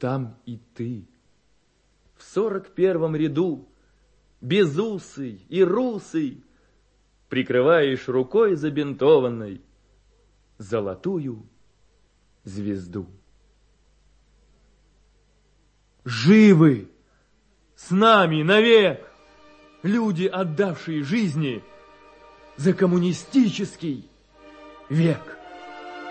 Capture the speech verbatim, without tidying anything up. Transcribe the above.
там и ты. В сорок первом ряду, безусый и русый, прикрываешь рукой забинтованной золотую звезду. Живы с нами навек люди, отдавшие жизни за коммунистический век.